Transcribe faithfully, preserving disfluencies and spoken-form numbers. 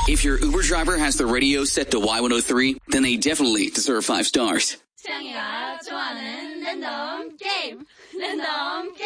If your Uber driver has the radio set to Y one oh three, then they definitely deserve five stars. 수영이가 좋아하는 랜덤 게임, 랜덤 게임.